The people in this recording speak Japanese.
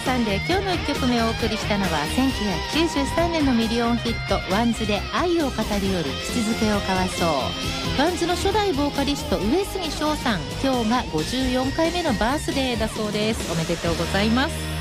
さんで今日の1曲目をお送りしたのは1993年のミリオンヒットワンズで愛を語りよる口づけを交わそう。ワンズの初代ボーカリスト上杉翔さん、今日が54回目のバースデーだそうです。おめでとうございます。